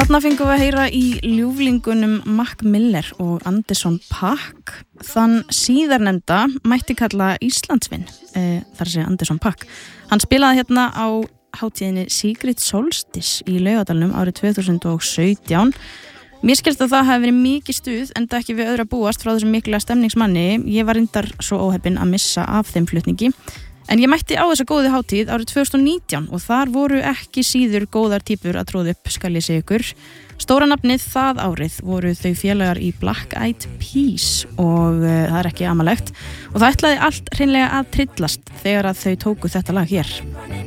Þarna fengum við að heyra í ljúflingunum Mac Miller og Anderson .Paak. Þann síðarnefnda mætti kalla Íslandsvin, þar sé Anderson .Paak. Hann spilaði hérna á hátíðinni Secret Solstice í Laugardalnum árið 2017. Mér skilst að það hafi verið mikið stuð en það ekki við öðru að búast frá þessum mikla stemningsmanni. Ég var reyndar svo óheppin að missa af þeim flutningi. En ég mætti á þessa góðu hátíð árið 2019 og þar voru ekki síður góðar típur að tróða upp, skal ég segja ykkur. Stóra nafnið það árið voru þau félagar í Black Eyed Peas og það er ekki amalegt. Og það ætlaði allt hreinlega að trillast þegar að þau tóku þetta lag hér.